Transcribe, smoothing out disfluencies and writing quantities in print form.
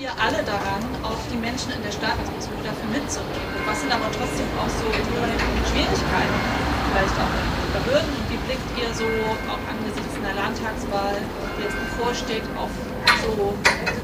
wir alle daran, auch die Menschen in der Stadt so dafür mitzunehmen. Was sind aber trotzdem auch so Ihre Schwierigkeiten, vielleicht auch oder Hürden, und wie blickt ihr so auch angesichts einer Landtagswahl, die jetzt bevorsteht, auf so